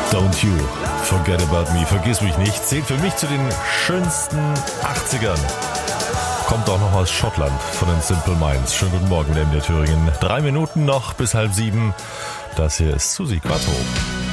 Don't You Forget About Me, vergiss mich nicht, zählt für mich zu den schönsten 80ern. Kommt auch noch aus Schottland von den Simple Minds. Schönen guten Morgen, MDR Thüringen. 3 Minuten noch bis 6:30. Das hier ist Susi Quattro.